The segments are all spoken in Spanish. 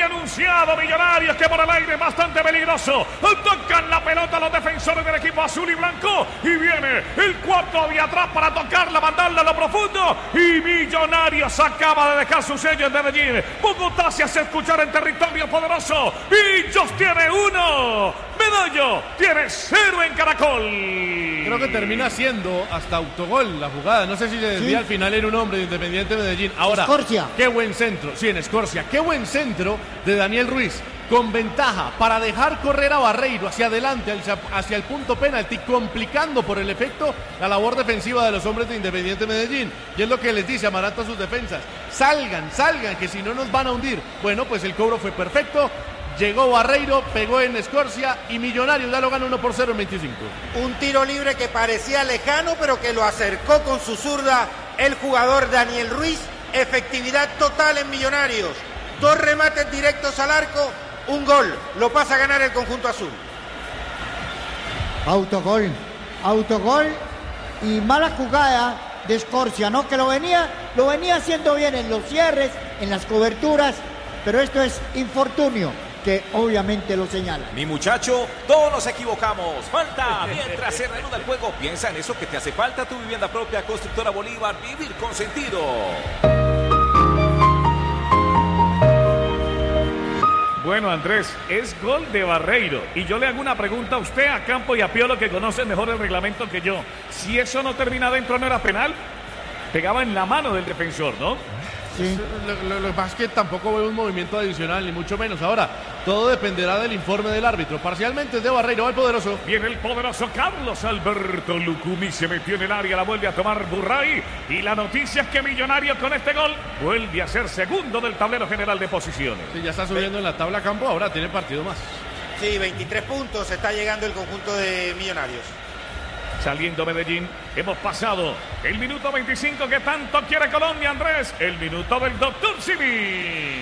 había anunciado Millonarios, que por el aire es bastante peligroso. Tocan la pelota los defensores del equipo azul y blanco. Y viene el 4 de atrás para tocarla, mandarla a lo profundo. Y Millonarios acaba de dejar su sello en Medellín. Bogotá se hace escuchar en territorio poderoso. Millos tiene 1. Medallo tiene 0 en Caracol. Creo que termina siendo hasta autogol la jugada. No sé si se desvía al final en un hombre de Independiente Medellín. Ahora, Escorcia. Qué buen centro. Sí, en Escorcia. Qué buen centro de Daniel Ruiz. Con ventaja para dejar correr a Barreiro hacia adelante, hacia el punto penalti, complicando por el efecto la labor defensiva de los hombres de Independiente Medellín. Y es lo que les dice Amaranto a sus defensas. Salgan, que si no nos van a hundir. Bueno, pues el cobro fue perfecto. Llegó Barreiro, pegó en Escorcia y Millonarios ya lo gana 1-0 en 25. Un tiro libre que parecía lejano, pero que lo acercó con su zurda el jugador Daniel Ruiz. Efectividad total en Millonarios. 2 remates directos al arco, un gol. Lo pasa a ganar el conjunto azul. Autogol y mala jugada de Escorcia, ¿no? Que lo venía haciendo bien en los cierres, en las coberturas, pero esto es infortunio, que obviamente lo señala. Mi muchacho, todos nos equivocamos. Falta mientras se reanuda el juego. Piensa en eso que te hace falta. Tu vivienda propia, Constructora Bolívar, vivir con sentido. Bueno, Andrés, es gol de Barreiro. Y yo le hago una pregunta a usted, a Campo y a Piolo, que conocen mejor el reglamento que yo. Si eso no termina adentro, ¿no era penal? Pegaba en la mano del defensor, ¿no? Sí. Lo que pasa es que tampoco veo un movimiento adicional, ni mucho menos. Ahora, todo dependerá del informe del árbitro. Parcialmente es de Barreiro, el poderoso. Viene el poderoso Carlos Alberto Lucumí, se metió en el área, la vuelve a tomar Burray. Y la noticia es que Millonarios con este gol vuelve a ser segundo del tablero general de posiciones. Sí, ya está subiendo en la tabla Campo, ahora tiene partido más. Sí, 23 puntos está llegando el conjunto de Millonarios. Saliendo Medellín, hemos pasado el minuto 25 que tanto quiere Colombia, Andrés. El minuto del Dr. Simi.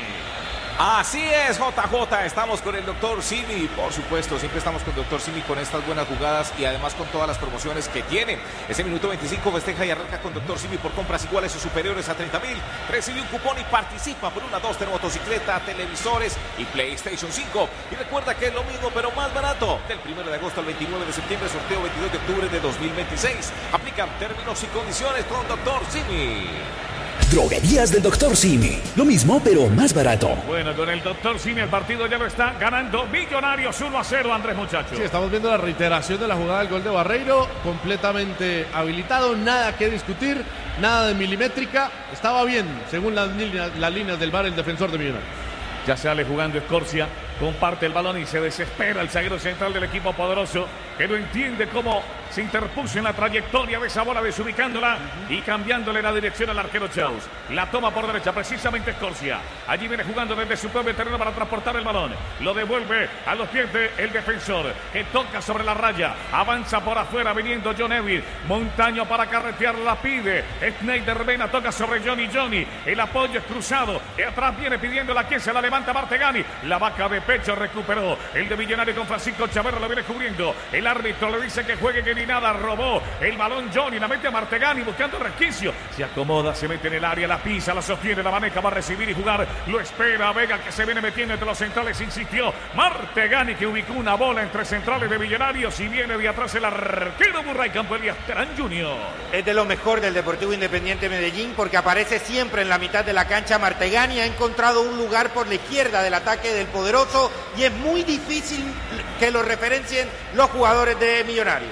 Así es, JJ, estamos con el Dr. Simi, por supuesto, siempre estamos con Dr. Simi con estas buenas jugadas y además con todas las promociones que tiene. Ese minuto 25 festeja y arranca con Dr. Simi por compras iguales o superiores a 30.000. Recibe un cupón y participa por una 2 de motocicleta, televisores y PlayStation 5. Y recuerda que es lo mismo pero más barato. Del 1 de agosto al 29 de septiembre, sorteo 22 de octubre de 2026. Aplican términos y condiciones con Dr. Simi. Droguerías del Dr. Simi. Lo mismo, pero más barato. Bueno, con el Dr. Simi el partido ya lo está ganando Millonarios 1-0, Andrés, muchachos. Sí, estamos viendo la reiteración de la jugada del gol de Barreiro. Completamente habilitado, nada que discutir, nada de milimétrica. Estaba bien, según las líneas del VAR, el defensor de Millonarios. Ya sale jugando Escorcia, comparte el balón y se desespera el zaguero central del equipo poderoso, que no entiende cómo se interpuso en la trayectoria de esa bola, desubicándola y cambiándole la dirección al arquero Chaus. La toma por derecha, precisamente Escorcia. Allí viene jugando desde su propio terreno para transportar el balón. Lo devuelve a los pies del defensor, que toca sobre la raya. Avanza por afuera, viniendo John Evil. Montaño para carretear, la pide. Schneider Vena toca sobre Johnny. El apoyo es cruzado. Y atrás viene pidiendo la que se la levanta Martegani. La vaca de pecho recuperó. El de Millonario con Francisco Chaverra lo viene cubriendo. El árbitro le dice que juegue, que ni nada. Robó el balón Johnny, la mete a Martegani buscando resquicio. Se acomoda, se mete en el área, la pisa, la sostiene, la maneja, va a recibir y jugar. Lo espera Vega, que se viene metiendo entre los centrales, insistió. Martegani, que ubicó una bola entre centrales de Millonarios y viene de atrás el arquero Burray Campo Elías Terán Jr. Es de lo mejor del Deportivo Independiente Medellín porque aparece siempre en la mitad de la cancha. Martegani ha encontrado un lugar por la izquierda del ataque del poderoso y es muy difícil que lo referencien los jugadores de Millonarios.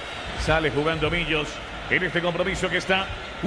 Sale jugando Millos en este compromiso que está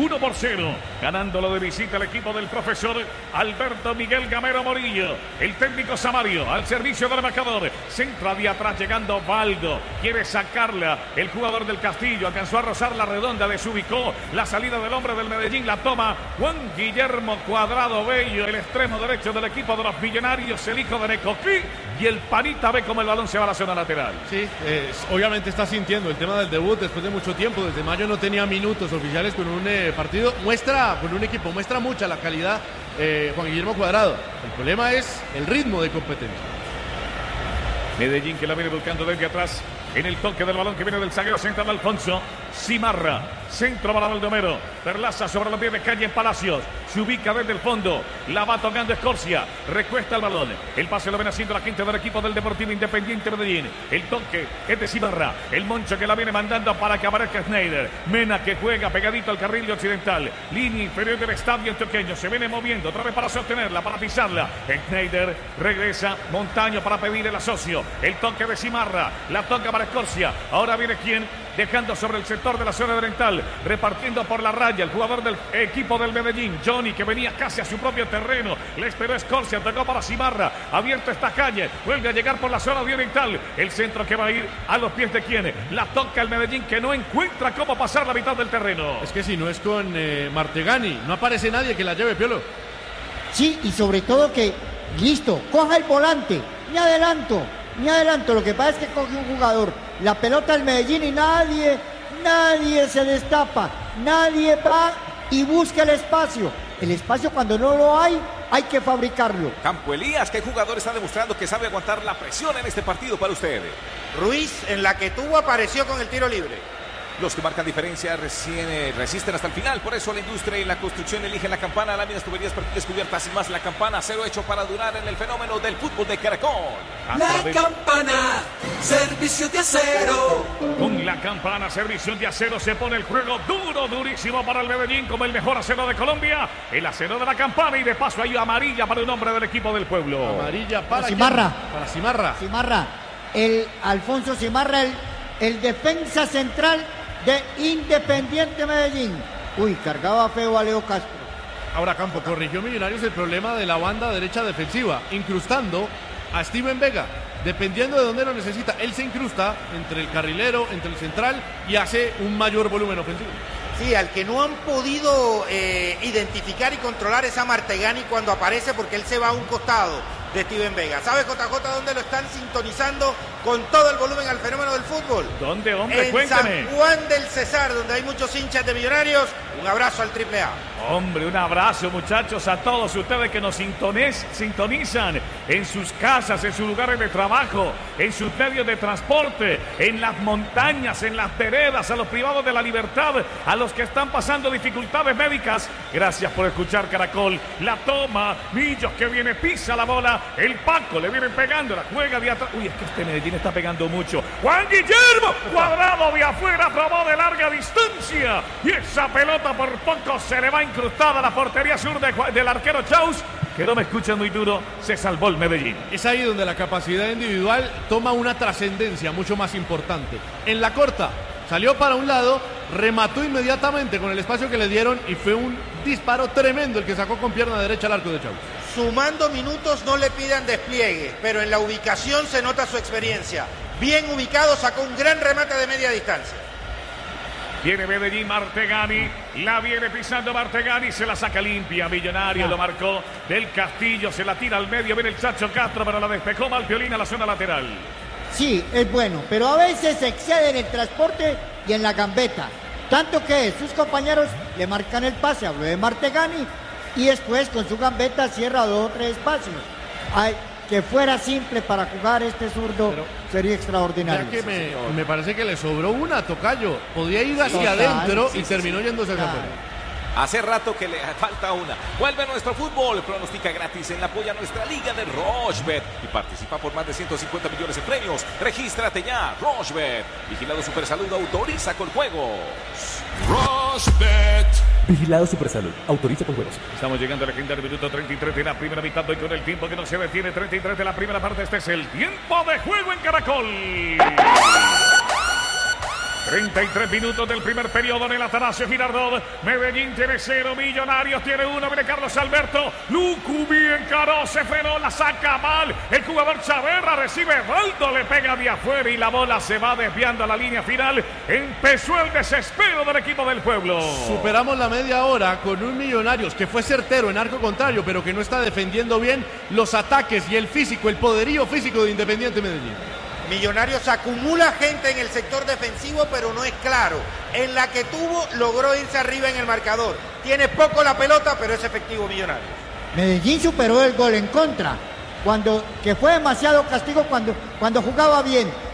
1-0, ganándolo de visita el equipo del profesor Alberto Miguel Gamero Morillo. El técnico Samario al servicio del marcador. Centra de atrás llegando Valdo. Quiere sacarla. El jugador del Castillo alcanzó a rozar la redonda, desubicó la salida del hombre del Medellín. La toma Juan Guillermo Cuadrado Bello, el extremo derecho del equipo de los Millonarios, el hijo de Necoquí. Y el panita ve como el balón se va a la zona lateral. Sí, obviamente está sintiendo el tema del debut después de mucho tiempo. Desde mayo no tenía minutos oficiales con un partido. Muestra, con un equipo, muestra mucha la calidad Juan Guillermo Cuadrado. El problema es el ritmo de competencia. Medellín que la viene buscando desde atrás. en el toque del balón que viene del zaguero central Alfonso Simarra. Centro para Baldomero. Perlaza sobre los pies de Calle en Palacios. Se ubica desde el fondo. La va tocando Escorcia. Recuesta el balón. El pase lo viene haciendo la quinta del equipo del Deportivo Independiente Medellín. El toque es de Simarra. El Moncho que la viene mandando para que aparezca Schneider. Mena que juega pegadito al carril de occidental. Línea inferior del estadio antioqueño. Se viene moviendo otra vez para sostenerla, para pisarla. Schneider regresa. Montaño para pedir el asocio. El toque de Simarra. La toca para Escorcia. Ahora viene quien dejando sobre el sector de la zona oriental, repartiendo por la raya el jugador del equipo del Medellín, Johnny, que venía casi a su propio terreno, le esperó Escorcia, tocó para Simarra, abierto esta calle, vuelve a llegar por la zona oriental, el centro que va a ir a los pies de quien, la toca el Medellín, que no encuentra cómo pasar la mitad del terreno. Es que si no es con Martegani, no aparece nadie que la lleve, Piolo. Sí, y sobre todo que, listo, coja el volante, ni adelanto, lo que pasa es que coge un jugador, la pelota del Medellín y nadie se destapa, nadie va y busca el espacio cuando no lo hay que fabricarlo. Campo Elías, ¿qué jugador está demostrando que sabe aguantar la presión en este partido para usted? Ruiz, en la que tuvo, apareció con el tiro libre. Los que marcan diferencia resisten hasta el final. Por eso la industria y la construcción eligen la Campana. Láminas, tuberías, perfiles cubiertas y más. La Campana, acero hecho para durar en el fenómeno del fútbol de Caracol. La Campana, servicio de acero. Con la Campana, servicio de acero, se pone el juego durísimo para el Medellín como el mejor acero de Colombia. El acero de la Campana, y de paso hay amarilla para un hombre del equipo del pueblo. Amarilla para Simarra. Para Simarra. Simarra. El Alfonso Simarra, el defensa central de Independiente Medellín. Uy, cargaba feo a Leo Castro. Ahora Campo corrigió Millonarios el problema de la banda derecha defensiva, incrustando a Steven Vega. Dependiendo de dónde lo necesita, él se incrusta entre el carrilero, entre el central y hace un mayor volumen ofensivo. Sí, al que no han podido identificar y controlar es a Martegani cuando aparece, porque él se va a un costado de Steven Vega. ¿Sabe, JJ, dónde lo están sintonizando con todo el volumen al fenómeno del fútbol? ¿Dónde, hombre? En Cuéntame. San Juan del Cesar, donde hay muchos hinchas de Millonarios. Un abrazo al AAA. Hombre, un abrazo, muchachos, a todos ustedes que nos sintonizan en sus casas, en sus lugares de trabajo, en sus medios de transporte, en las montañas, en las veredas, a los privados de la libertad, a los que están pasando dificultades médicas. Gracias por escuchar Caracol. La toma, Millos que viene, pisa la bola, el Paco le viene pegando, la juega de atrás. Uy, es que este Medellín está pegando mucho. Juan Guillermo, cuadrado de afuera, probó de larga distancia, y esa pelota por poco se le va incrustada a la portería sur del arquero Chaus, que no me escucha muy duro. Se salvó el Medellín. Es ahí donde la capacidad individual toma una trascendencia mucho más importante. En la corta, salió para un lado, remató inmediatamente con el espacio que le dieron y fue un disparo tremendo el que sacó con pierna derecha al arco de Chaus. Sumando minutos no le pidan despliegue, pero en la ubicación se nota su experiencia. Bien ubicado, sacó un gran remate de media distancia. Viene Medellín, Martegani, la viene pisando Martegani, se la saca limpia, Millonario, lo marcó del Castillo, se la tira al medio, viene el Chacho Castro, pero la despejó mal Piolín a la zona lateral. Sí, es bueno, pero a veces se excede en el transporte y en la gambeta. Tanto que sus compañeros le marcan el pase, habló de Martegani, y después con su gambeta cierra 2 o 3 espacios. Ay, que fuera simple para jugar este zurdo, pero sería extraordinario. Ya que me parece que le sobró una, Tocayo. Podía ir hacia adentro y terminó yéndose hacia afuera. Hace rato que le falta una. Vuelve nuestro fútbol. Pronostica gratis en la apoya nuestra liga de Rochebet y participa por más de 150 millones en premios. Regístrate ya. Rochebet. Vigilado Supersalud, autoriza con juegos. Rochebet. Vigilado Supersalud, autoriza con juegos. Estamos llegando al legendario minuto 33 de la primera mitad. Voy con el tiempo que no se detiene. 33 de la primera parte. Este es el tiempo de juego en Caracol. 33 minutos del primer periodo en el Atanasio Girardot. Medellín tiene 0, Millonarios tiene 1. Viene Carlos Alberto. Lucubi encaró, se frenó, la saca mal. El jugador Chaverra recibe Baldo, le pega de afuera y la bola se va desviando a la línea final. Empezó el desespero del equipo del pueblo. Superamos la media hora con un Millonarios que fue certero en arco contrario, pero que no está defendiendo bien los ataques y el físico, el poderío físico de Independiente Medellín. Millonarios acumula gente en el sector defensivo, pero no es claro. En la que tuvo, logró irse arriba en el marcador. Tiene poco la pelota, pero es efectivo Millonarios. Medellín superó el gol en contra, que fue demasiado castigo cuando jugaba bien,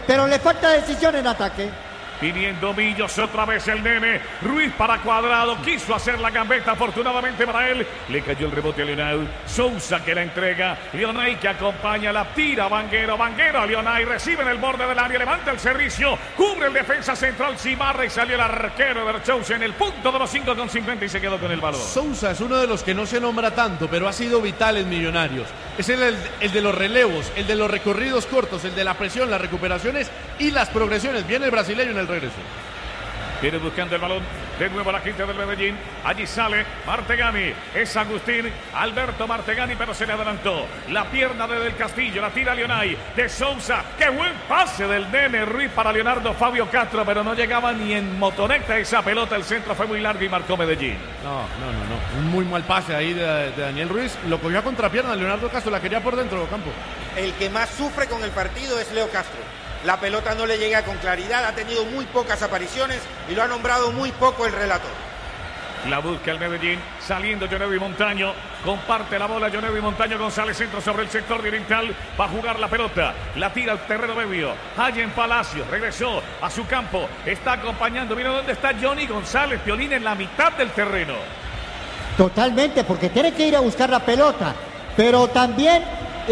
pero le falta decisión en ataque. Viniendo Millos, otra vez el nene. Ruiz para Cuadrado, quiso hacer la gambeta, afortunadamente para él. Le cayó el rebote a Leonay. Sousa que la entrega. Leonay que acompaña, la tira Vanguero. Vanguero a Leonay, recibe en el borde del área, levanta el servicio. Cubre el defensa central Cimarra y salió el arquero de Sousa en el punto de los 5,50 y se quedó con el balón. Sousa es uno de los que no se nombra tanto, pero ha sido vital en Millonarios. Es el de los relevos, el de los recorridos cortos, el de la presión, las recuperaciones y las progresiones. Viene el brasileño en el regreso. Viene buscando el balón de nuevo la gente del Medellín. Allí sale Martegani. Es Agustín Alberto Martegani, pero se le adelantó. La pierna de Del Castillo. La tira Leonay. De Sousa. ¡Qué buen pase del nene Ruiz para Leonardo Fabio Castro! Pero no llegaba ni en motoneta esa pelota. El centro fue muy largo y marcó Medellín. No. Un muy mal pase ahí de Daniel Ruiz. Lo cogió a contrapierna. Leonardo Castro la quería por dentro del campo. El que más sufre con el partido es Leo Castro. La pelota no le llega con claridad, ha tenido muy pocas apariciones y lo ha nombrado muy poco el relator. La busca el Medellín, saliendo Jonevi Montaño, comparte la bola Jonevi Montaño, González centro sobre el sector oriental, va a jugar la pelota, la tira al terreno medio, Allen Palacio, regresó a su campo, está acompañando, mira dónde está Johnny González, Piolín en la mitad del terreno. Totalmente, porque tiene que ir a buscar la pelota, pero también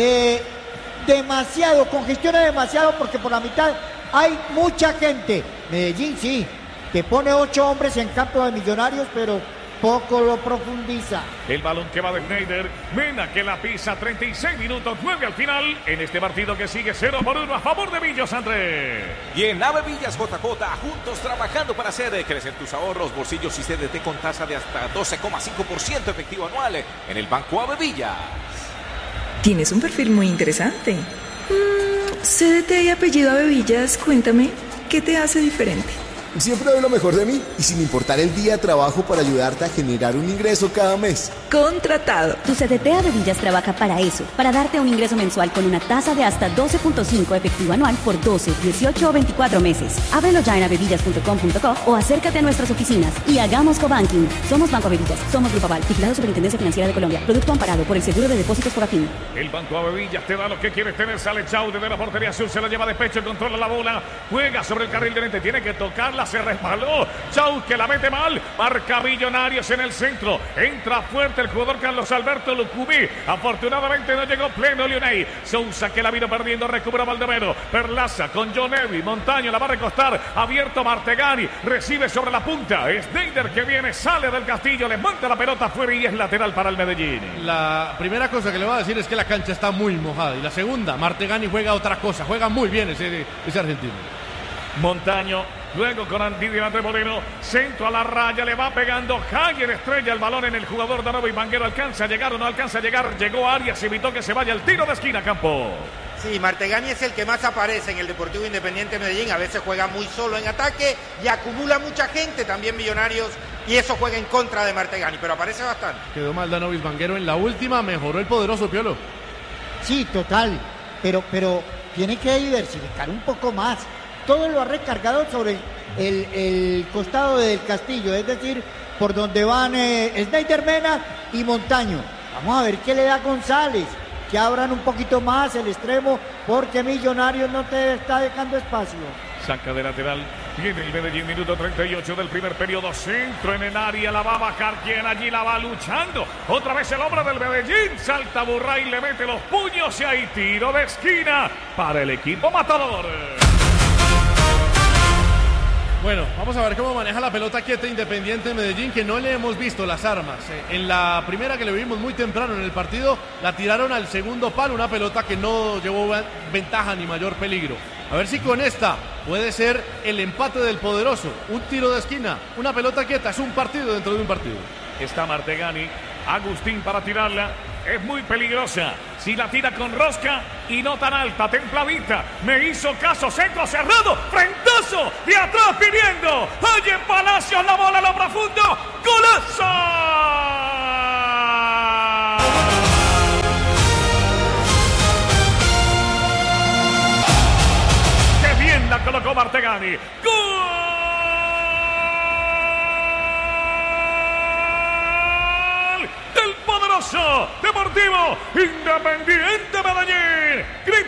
congestiona demasiado porque por la mitad hay mucha gente. Medellín sí, que pone 8 hombres en campo de Millonarios, pero poco lo profundiza. El balón que va de Schneider, Mena que la pisa, 36 minutos, 9 al final, en este partido que sigue 0-1 a favor de Millos, Andrés. Y en Ave Villas JJ, juntos trabajando para hacer crecer tus ahorros, bolsillos y CDT con tasa de hasta 12,5% efectivo anual en el Banco Ave Villas. Tienes un perfil muy interesante. CDT y apellido Abevillas, cuéntame, ¿qué te hace diferente? Siempre doy lo mejor de mí y sin importar el día trabajo para ayudarte a generar un ingreso cada mes. Contratado. Tu CDT Abevillas trabaja para eso, para darte un ingreso mensual con una tasa de hasta 12.5 efectivo anual por 12, 18 o 24 meses. Ábrelo ya en abevillas.com.co o acércate a nuestras oficinas y hagamos cobanking. Somos Banco Abevillas, somos Grupo Aval, vigilado Superintendencia Financiera de Colombia, producto amparado por el Seguro de Depósitos Fogafín. El Banco Abevillas te da lo que quieres tener, sale Chau desde la portería sur, se la lleva de pecho, controla la bola, juega sobre el carril de frente, tiene que tocarla, se resbaló, Chau que la mete mal, marca Millonarios en el centro, entra fuerte el jugador Carlos Alberto Lucumí, afortunadamente no llegó pleno Leonay, Sousa que la vino perdiendo, recupera Baldomero, Perlaza con Jonevi, Montaño la va a recostar, abierto Martegani, recibe sobre la punta, Schneider que viene, sale del Castillo, le monta la pelota afuera y es lateral para el Medellín. La primera cosa que le voy a decir es que la cancha está muy mojada y la segunda, Martegani juega otra cosa, juega muy bien ese argentino. Montaño, luego con Andini delante Moreno, centro a la raya, le va pegando Hager, estrella el balón en el jugador Danova y Vanguero, alcanza a llegar o no alcanza a llegar, llegó Arias, evitó que se vaya el tiro de esquina, Campo. Sí, Martegani es el que más aparece en el Deportivo Independiente Medellín, a veces juega muy solo en ataque y acumula mucha gente también Millonarios y eso juega en contra de Martegani, pero aparece bastante. Quedó mal Danovis Vanguero en la última, mejoró el poderoso Piolo. Sí, total, pero tiene que diversificar un poco más. Todo lo ha recargado sobre el costado del Castillo, es decir, por donde van Schneider, Mena y Montaño. Vamos a ver qué le da González, que abran un poquito más el extremo, porque Millonarios no te está dejando espacio. Saca de lateral, viene el Medellín, minuto 38 del primer periodo, centro en el área, la va a bajar, quien allí la va luchando, otra vez el hombre del Medellín, salta Burray, le mete los puños y hay tiro de esquina para el equipo matador. Bueno, vamos a ver cómo maneja la pelota quieta Independiente Medellín, que no le hemos visto las armas. En la primera que le vimos muy temprano en el partido, la tiraron al segundo palo, una pelota que no llevó ventaja ni mayor peligro. A ver si con esta puede ser el empate del poderoso. Un tiro de esquina, una pelota quieta, es un partido dentro de un partido. Está Martegani, Agustín para tirarla, es muy peligrosa. Si la tira con rosca y no tan alta, templadita, me hizo caso, centro cerrado, frentazo, de atrás pidiendo, oye Palacios, la bola a lo profundo, ¡golazo! ¡Qué bien la colocó Martegani! ¡Gol! Poderoso Deportivo Independiente Medellín.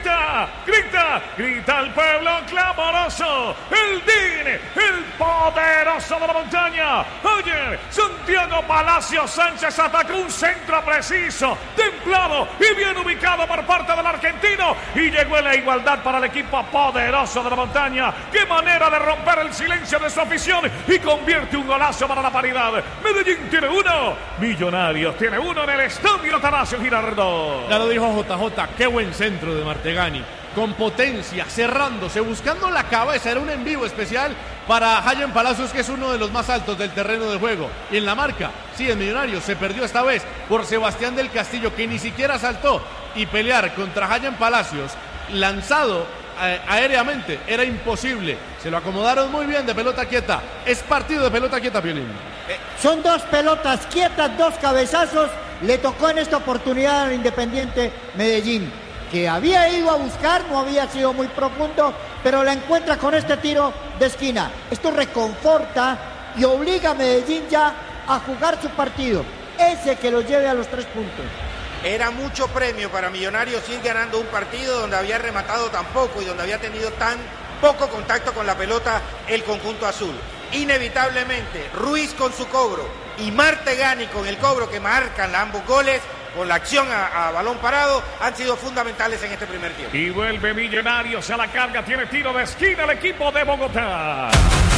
Grita el pueblo clamoroso. El DIN, el poderoso de la montaña. Oye, Santiago Palacios Sánchez atacó un centro preciso, templado y bien ubicado por parte del argentino. Y llegó la igualdad para el equipo poderoso de la montaña. Qué manera de romper el silencio de su afición y convierte un golazo para la paridad. Medellín tiene uno, Millonarios tiene uno en el estadio Atanasio Girardot. Ya lo dijo JJ, qué buen centro de Martegani. Con potencia, cerrándose, buscando la cabeza. Era un envío especial para Hayan Palacios, que es uno de los más altos del terreno de juego. Y en la marca, sí, el Millonarios se perdió esta vez por Sebastián del Castillo, que ni siquiera saltó. Y pelear contra Hayan Palacios, lanzado aéreamente, era imposible. Se lo acomodaron muy bien de pelota quieta. Es partido de pelota quieta, Piolín. Son dos pelotas quietas, dos cabezazos. Le tocó en esta oportunidad al Independiente Medellín, que había ido a buscar, no había sido muy profundo, pero la encuentra con este tiro de esquina. Esto reconforta y obliga a Medellín ya a jugar su partido, ese que lo lleve a los 3 puntos. Era mucho premio para Millonarios ir ganando un partido donde había rematado tan poco y donde había tenido tan poco contacto con la pelota el conjunto azul. Inevitablemente, Ruiz con su cobro y Martegani con el cobro que marcan ambos goles, con la acción a balón parado, han sido fundamentales en este primer tiempo. Y vuelve Millonarios a la carga, tiene tiro de esquina el equipo de Bogotá.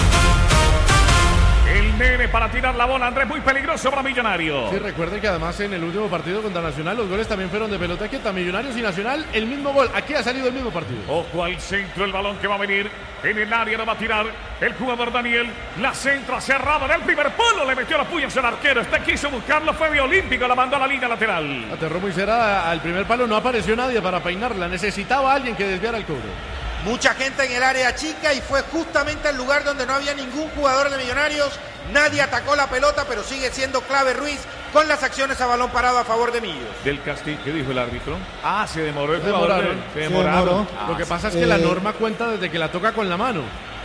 El nene para tirar la bola, Andrés, muy peligroso para Millonarios. Sí, recuerden que además en el último partido contra Nacional los goles también fueron de pelota quieta. Millonarios y Nacional, el mismo gol. Aquí ha salido el mismo partido. Ojo al centro, el balón que va a venir. En el área lo va a tirar el jugador Daniel. La centra cerrada en el primer palo. Le metió los puños al arquero. Este quiso buscarlo, fue de olímpico. La mandó a la línea lateral. Aterró muy cerrada al primer palo. No apareció nadie para peinarla. Necesitaba alguien que desviara el cobro. Mucha gente en el área chica y fue justamente el lugar donde no había ningún jugador de Millonarios. Nadie atacó la pelota, pero sigue siendo clave Ruiz con las acciones a balón parado a favor de Millos. Del Castillo, ¿qué dijo el árbitro? Se demoró el jugador. Se demoraron. Lo que pasa es que la norma cuenta desde que la toca con la mano.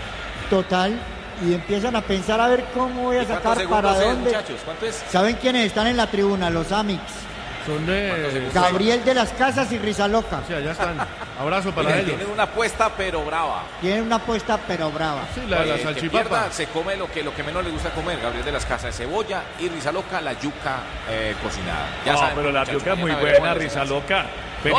Total. Y empiezan a pensar a ver cómo voy a sacar para dónde. Muchachos? ¿Cuánto es? ¿Saben quiénes están en la tribuna? Los Amics. Son de Gabriel de las Casas y Rizaloca. Sí, allá están. Abrazo para ellos. Tienen una apuesta pero brava. Tienen una apuesta pero brava. Sí, la de la salchipapa. Se come lo que menos le gusta comer. Gabriel de las Casas, cebolla, y Rizaloca, la yuca cocinada. Ya no, saben, pero la yuca es muy buena, Rizaloca.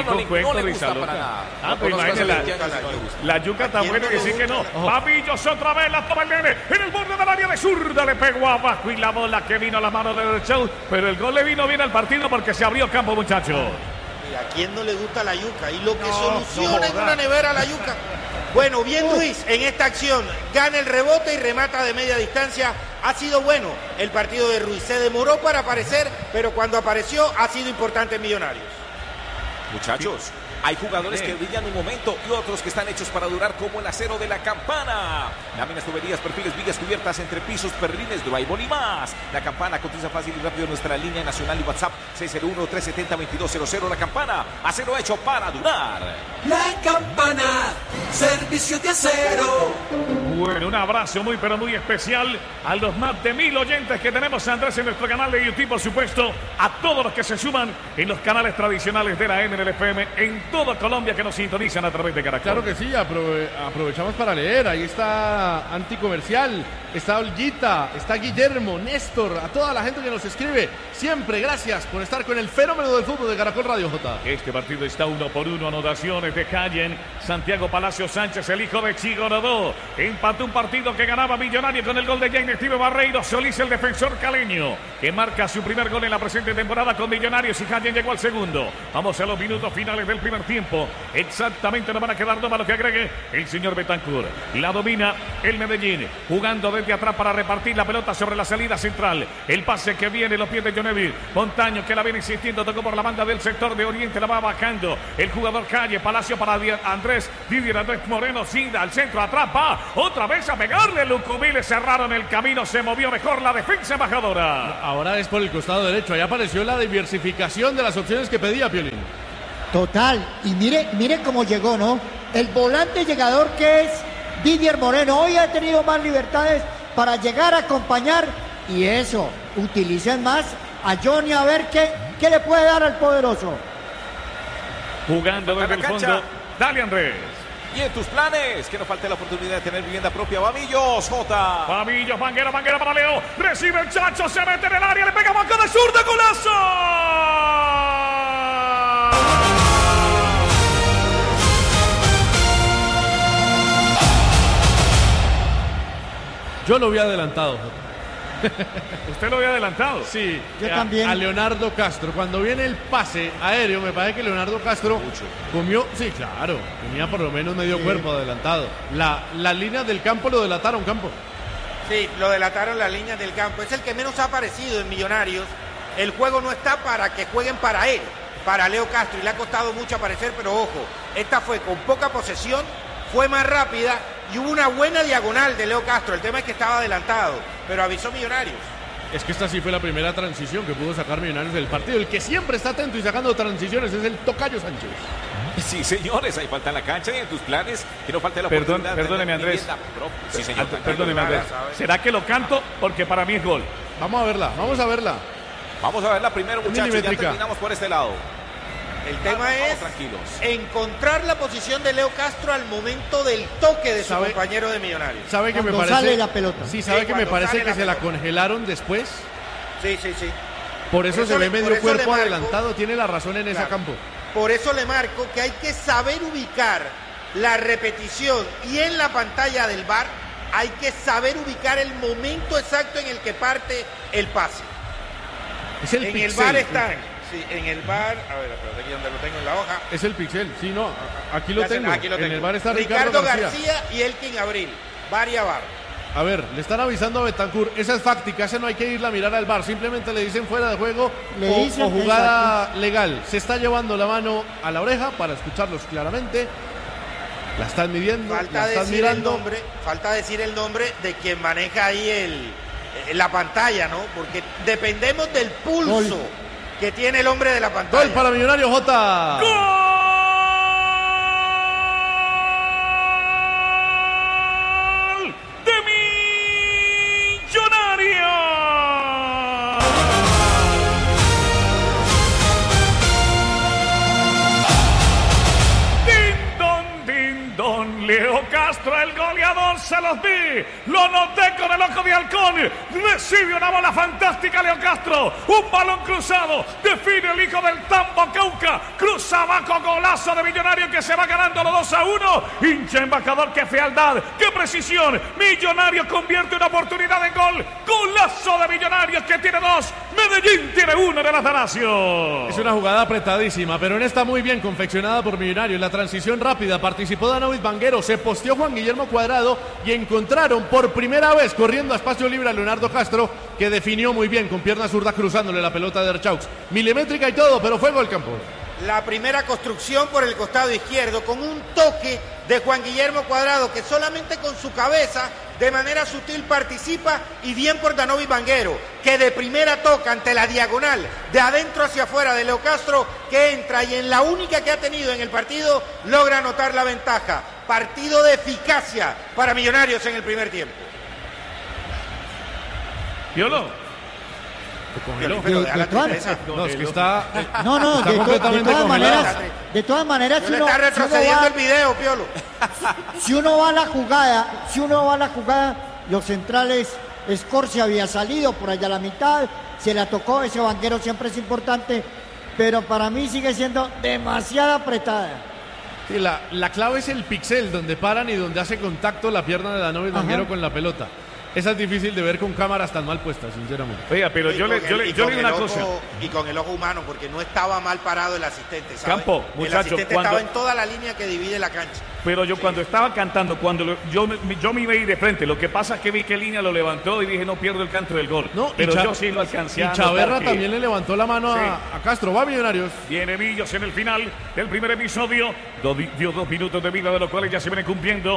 No le gusta para nada. Pues imagínate, la yuca tan buena que sí que no. Papillos otra vez, la toma el nene en el borde del área de zurda, le pegó abajo y la bola que vino a la mano del show, pero el gol le vino bien al partido porque se abrió campo, muchachos. ¿Y a quién no le gusta la yuca? Y lo que soluciona en una nevera la yuca. Bueno, bien Ruiz en esta acción, gana el rebote y remata de media distancia. Ha sido bueno el partido de Ruiz, se demoró para aparecer, pero cuando apareció ha sido importante en Millonarios. Muchachos, hay jugadores que brillan un momento y otros que están hechos para durar, como el acero de la Campana. Láminas, tuberías, perfiles, vigas cubiertas, entrepisos, perlines, Duaibol y más. La Campana cotiza fácil y rápido en nuestra línea nacional y WhatsApp 601-370-2200. La Campana, acero hecho para durar. La Campana, servicio de acero. Bueno, un abrazo muy pero muy especial a los más de 1000 oyentes que tenemos, Andrés, en nuestro canal de YouTube, por supuesto, a todos los que se suman en los canales tradicionales de la M en el FM, en toda Colombia, que nos sintonizan a través de Caracol. Claro que sí, aprovechamos para leer. Ahí está Anticomercial, está Olguita, está Guillermo, Néstor, a toda la gente que nos escribe. Siempre gracias por estar con el fenómeno del fútbol de Caracol Radio, J. Este partido está 1-1, anotaciones de Cayen. Santiago Palacios Sánchez, el hijo de Chigorodó, empató un partido que ganaba Millonario con el gol de Jaime Steve Barreiro Solís, el defensor caleño, que marca su primer gol en la presente temporada con Millonarios, y Cayen llegó al segundo. Vamos a los minutos finales del primer tiempo. Exactamente, no van a quedar dos, lo que agregue el señor Betancourt. La domina el Medellín, jugando desde atrás para repartir la pelota sobre la salida central. El pase que viene, los pies de Joneville. Montaño, que la viene insistiendo, tocó por la banda del sector de Oriente, la va bajando el jugador Calle. Palacio para Didier Andrés Moreno, Cinda al centro, atrapa, otra vez a pegarle. Lucumí, cerraron el camino, se movió mejor la defensa embajadora. Ahora es por el costado derecho, ahí apareció la diversificación de las opciones que pedía Piolín. Total, y mire cómo llegó, ¿no? El volante llegador que es Didier Moreno, hoy ha tenido más libertades para llegar a acompañar, y eso, utilicen más a Johnny a ver qué le puede dar al poderoso. Jugando desde el fondo. Dale, Andrés. Y en tus planes, que no falte la oportunidad de tener vivienda propia. Bamillos, Jota. Bamillos, Vanguera para Leo. Recibe el Chacho, se mete en el área, le pega banca de zurda, golazo. Yo lo había adelantado. ¿Usted lo había adelantado? Sí, yo también. A Leonardo Castro. Cuando viene el pase aéreo, me parece que Leonardo Castro comió, sí, claro, tenía por lo menos medio cuerpo adelantado. La línea del campo lo delataron, Campo. Sí, lo delataron las líneas del campo. Es el que menos ha aparecido en Millonarios. El juego no está para que jueguen para él, para Leo Castro, y le ha costado mucho aparecer, pero ojo, esta fue con poca posesión, fue más rápida y hubo una buena diagonal de Leo Castro. El tema es que estaba adelantado, pero avisó Millonarios. Es que esta sí fue la primera transición que pudo sacar Millonarios del partido. El que siempre está atento y sacando transiciones es el Tocayo Sánchez. Sí, señores, hay falta en la cancha y en tus planes que no falte la oportunidad. Perdóneme, Andrés. Sí, señor. Perdóneme, Andrés. ¿Será que lo canto? Porque para mí es gol. Vamos a verla. Vamos a verla primero, muchachos. Ya terminamos por este lado. El tema es tranquilos. Encontrar la posición de Leo Castro al momento del toque de su compañero de Millonarios. ¿Sabe que me parece? Sale la pelota. Sí, ¿sabe que me parece que se la congelaron después? Sí. Por eso se ve medio cuerpo adelantado. Tiene la razón en ese campo. Por eso le marco que hay que saber ubicar la repetición y en la pantalla del VAR hay que saber ubicar el momento exacto en el que parte el pase. Es el en pixel. El VAR están. Sí, en el VAR, a ver, aquí donde lo tengo en la hoja. Es el pixel, sí, no, aquí lo tengo. En el VAR está Ricardo García y Elkin Abril, VAR y VAR. A ver, le están avisando a Betancur, esa es fáctica, esa no hay que irla a mirar al VAR, simplemente le dicen fuera de juego o jugada legal. Se está llevando la mano a la oreja para escucharlos claramente. La están midiendo, falta la están mirando. Falta decir el nombre de quien maneja ahí la pantalla, ¿no? Porque dependemos del pulso que tiene el hombre de la pantalla. Gol para Millonarios, Jota. ¡Gol de Millonarios! Din don, Leo Castro, el goleador, se los vi, lo noté con el ojo de halcón, recibe una bola fantástica Leo Castro, un balón cruzado, define el hijo del Tambo Cauca, cruza abajo, golazo de Millonarios que se va ganando los 2-1, hincha embajador, qué fealdad, qué precisión, Millonarios convierte una oportunidad en gol, golazo de Millonarios que tiene 2, Medellín tiene 1 de Atanasio. Es una jugada apretadísima, pero en esta muy bien confeccionada por Millonarios, la transición rápida, participó Danovic Vanguero, se posteó Juan Guillermo Cuadrado y encontraron por primera vez corriendo a espacio libre a Leonardo Castro, que definió muy bien con pierna zurda cruzándole la pelota de Archaux. Milimétrica y todo, pero fue gol, Campo. La primera construcción por el costado izquierdo con un toque de Juan Guillermo Cuadrado que solamente con su cabeza de manera sutil participa, y bien por Danovic Vanguero que de primera toca ante la diagonal de adentro hacia afuera de Leo Castro, que entra y en la única que ha tenido en el partido logra anotar la ventaja. Partido de eficacia para Millonarios en el primer tiempo. ¿Violo? De todas maneras, si uno está retrocediendo el video, Piolo. Si uno va a la jugada, los centrales, Escorcia había salido por allá a la mitad, se la tocó, ese Vanguero siempre es importante, pero para mí sigue siendo demasiado apretada. Sí, la clave es el pixel, donde paran y donde hace contacto la pierna de Danovic Vanguero con la pelota. Esa es difícil de ver con cámaras tan mal puestas, sinceramente. Oiga, pero yo le digo una cosa. Y con el ojo humano, porque no estaba mal parado el asistente, ¿sabe? Campo, muchacho, el asistente estaba en toda la línea que divide la cancha. Pero yo cuando estaba cantando, yo me iba a ir de frente. Lo que pasa es que vi que Línea lo levantó y dije, no pierdo el canto del gol. No, pero yo sí lo alcancé a notar. Y Chaverra también le levantó la mano a Castro. Va Millonarios. Viene Millos en el final del primer episodio. Dio 2 minutos de vida, de los cuales ya se viene cumpliendo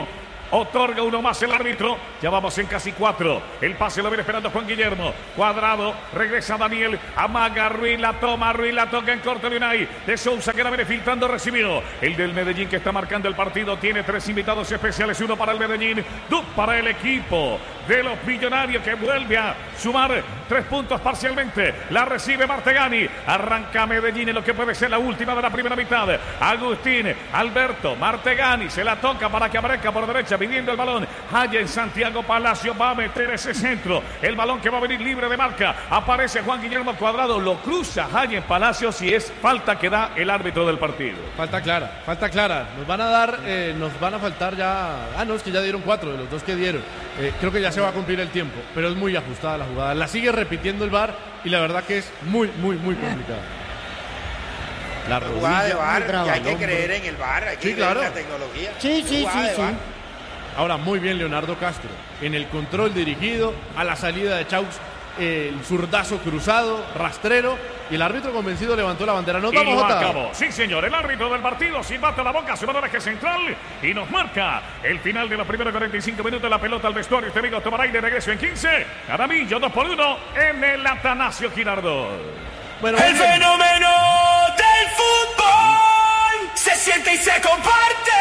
Otorga uno más el árbitro. Ya vamos en casi 4. El pase lo viene esperando Juan Guillermo. Cuadrado. Regresa Daniel. Amaga Ruiz. La toma. Ruiz la toca en corto de Unai. De Sousa que la viene filtrando. Recibido. El del Medellín que está marcando el partido. Tiene 3 invitados especiales. 1 para el Medellín. 2 para el equipo de los Millonarios que vuelve a sumar 3 puntos parcialmente. La recibe Martegani. Arranca Medellín en lo que puede ser la última de la primera mitad. Agustín. Alberto. Martegani. Se la toca para que aparezca por derecha pidiendo el balón. Haya en Santiago Palacio va a meter ese centro. El balón que va a venir libre de marca. Aparece Juan Guillermo Cuadrado. Lo cruza Haya en Palacio si es falta que da el árbitro del partido. Falta clara. Nos van a faltar ya. No, es que ya dieron 4 de los 2 que dieron. Creo que ya se va a cumplir el tiempo, pero es muy ajustada la jugada. La sigue repitiendo el VAR y la verdad que es muy complicada. La jugada de VAR, que hay que creer en el VAR, hay que creer en la tecnología. Sí. Ahora, muy bien Leonardo Castro, en el control dirigido, a la salida de Chaux, el zurdazo cruzado, rastrero, y el árbitro convencido levantó la bandera. Y lo acabó. Sí, señor, el árbitro del partido silbata la boca, se va al eje central y nos marca el final de los primeros 45 minutos. La pelota al vestuario, este amigo tomará aire, regreso en 15. Jaramillo 2-1 en el Atanasio Girardot. Bueno, el fenómeno del fútbol se siente y se comparte.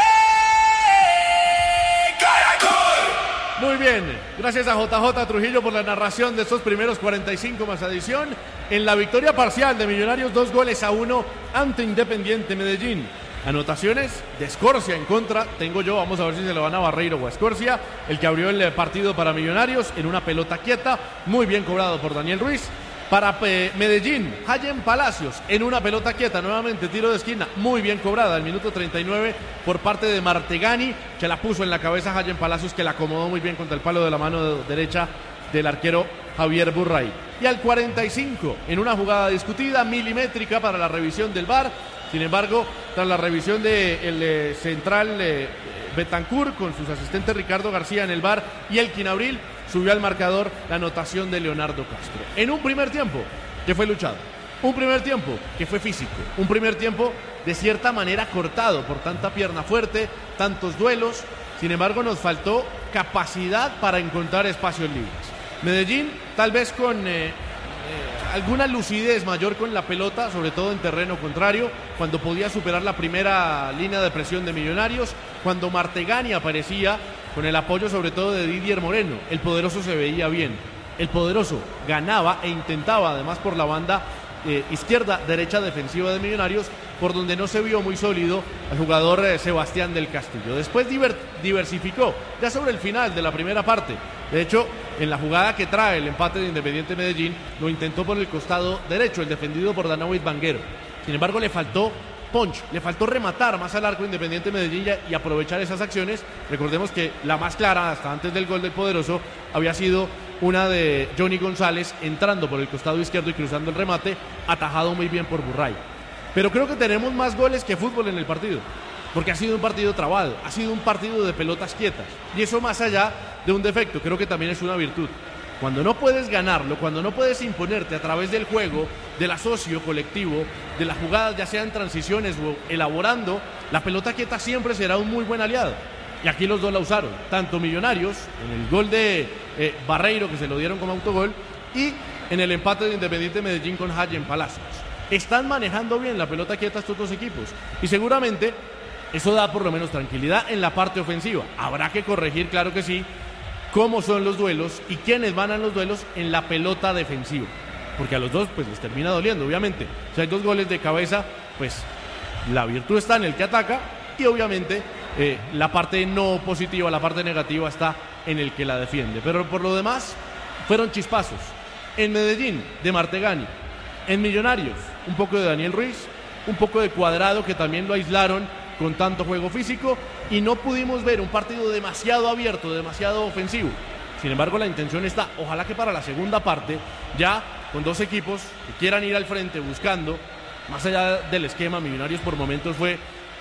¡Caracol! Muy bien, gracias a JJ Trujillo por la narración de estos primeros 45 más adición. En la victoria parcial de Millonarios, 2-1 ante Independiente Medellín. Anotaciones de Escorcia en contra, tengo yo, vamos a ver si se lo van a Barreiro o a Escorcia, el que abrió el partido para Millonarios en una pelota quieta, muy bien cobrado por Daniel Ruiz. Para Medellín, Hayen Palacios en una pelota quieta, nuevamente tiro de esquina, muy bien cobrada, al minuto 39 por parte de Martegani, que la puso en la cabeza Hayen Palacios, que la acomodó muy bien contra el palo de la mano derecha del arquero Javier Burray. Y al 45, en una jugada discutida, milimétrica para la revisión del VAR, sin embargo, tras la revisión del central Betancur con sus asistentes Ricardo García en el VAR y Elkin Abril, subió al marcador la anotación de Leonardo Castro. En un primer tiempo que fue luchado, un primer tiempo que fue físico, un primer tiempo de cierta manera cortado por tanta pierna fuerte, tantos duelos. Sin embargo, nos faltó capacidad para encontrar espacios libres. Medellín, tal vez con alguna lucidez mayor con la pelota, sobre todo en terreno contrario, cuando podía superar la primera línea de presión de Millonarios, cuando Martegani aparecía con el apoyo sobre todo de Didier Moreno. El poderoso se veía bien, el poderoso ganaba e intentaba además por la banda izquierda, derecha defensiva de Millonarios, por donde no se vio muy sólido el jugador Sebastián del Castillo. Después diversificó, ya sobre el final de la primera parte. De hecho, en la jugada que trae el empate de Independiente Medellín, lo intentó por el costado derecho, el defendido por Danavid Vanguero. Sin embargo, le faltó punch, le faltó rematar más al arco Independiente Medellín y aprovechar esas acciones. Recordemos que la más clara, hasta antes del gol del poderoso, había sido una de Johnny González entrando por el costado izquierdo y cruzando el remate, atajado muy bien por Burray. Pero creo que tenemos más goles que fútbol en el partido, porque ha sido un partido trabado, ha sido un partido de pelotas quietas, y eso más allá de un defecto, creo que también es una virtud. Cuando no puedes ganarlo, cuando no puedes imponerte a través del juego, del asocio colectivo, de las jugadas ya sean transiciones o elaborando, la pelota quieta siempre será un muy buen aliado. Y aquí los dos la usaron, tanto Millonarios, en el gol de Barreiro, que se lo dieron como autogol, y en el empate de Independiente Medellín con Hayen Palacios. Están manejando bien la pelota quieta estos dos equipos, y seguramente eso da por lo menos tranquilidad en la parte ofensiva. Habrá que corregir, claro que sí, cómo son los duelos y quiénes van a los duelos en la pelota defensiva, porque a los dos pues les termina doliendo, obviamente. Si hay dos goles de cabeza, pues la virtud está en el que ataca, y obviamente la parte no positiva, la parte negativa está en el que la defiende. Pero por lo demás fueron chispazos. En Medellín, de Martegani. En Millonarios, un poco de Daniel Ruiz, un poco de Cuadrado, que también lo aislaron con tanto juego físico, y no pudimos ver un partido demasiado abierto, demasiado ofensivo. Sin embargo, la intención está, ojalá que para la segunda parte, ya con dos equipos que quieran ir al frente buscando, más allá del esquema. Millonarios por momentos fue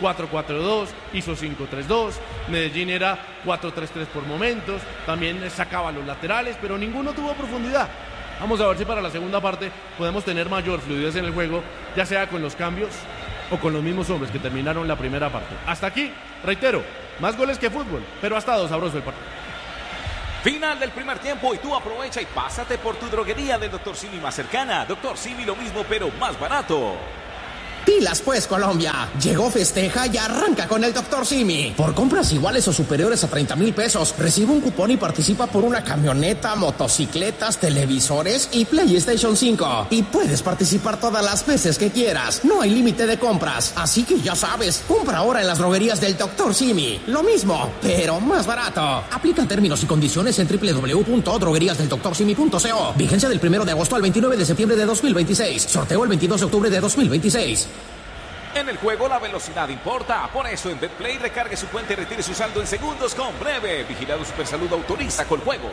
4-4-2, hizo 5-3-2, Medellín era 4-3-3 por momentos, también sacaba los laterales, pero ninguno tuvo profundidad. Vamos a ver si para la segunda parte podemos tener mayor fluidez en el juego, ya sea con los cambios o con los mismos hombres que terminaron la primera parte. Hasta aquí, reitero, más goles que fútbol, pero ha estado sabroso el partido. Final del primer tiempo y tú aprovecha y pásate por tu droguería del Dr. Simi más cercana. Dr. Simi lo mismo pero más barato. Pilas pues, Colombia. Llegó Festeja y arranca con el Dr. Simi. Por compras iguales o superiores a 30,000 pesos, recibe un cupón y participa por una camioneta, motocicletas, televisores y PlayStation 5. Y puedes participar todas las veces que quieras. No hay límite de compras. Así que ya sabes, compra ahora en las droguerías del Dr. Simi. Lo mismo, pero más barato. Aplica términos y condiciones en www.drogueriasdeldoctorsimi.co. Vigencia del 1 de agosto al 29 de septiembre de 2026. Sorteo el 22 de octubre de 2026. En el juego la velocidad importa, por eso en BetPlay recargue su cuenta y retire su saldo en segundos con Breve. Vigilado Supersalud autoriza con juegos.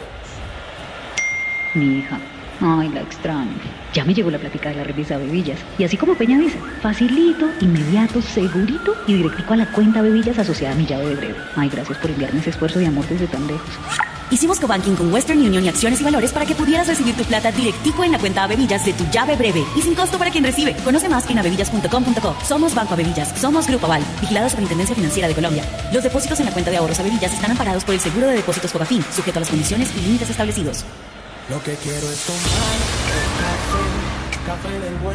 Mi hija, ay, la extraño. Ya me llegó la plática de la remesa Bebillas. Y así como Peña dice, facilito, inmediato, segurito y directico a la cuenta Bebillas asociada a mi llave de Breve. Ay, gracias por enviarme ese esfuerzo de amor desde tan lejos. Hicimos cobanking con Western Union y Acciones y Valores para que pudieras recibir tu plata directico en la cuenta Avevillas de tu llave Breve y sin costo para quien recibe. Conoce más en avevillas.com.co. Somos Banco Avevillas, somos Grupo Aval, vigilado Superintendencia Financiera de Colombia. Los depósitos en la cuenta de ahorros Avevillas están amparados por el Seguro de Depósitos Fogafín, sujeto a las condiciones y límites establecidos. Lo que quiero es tomar café del bueno.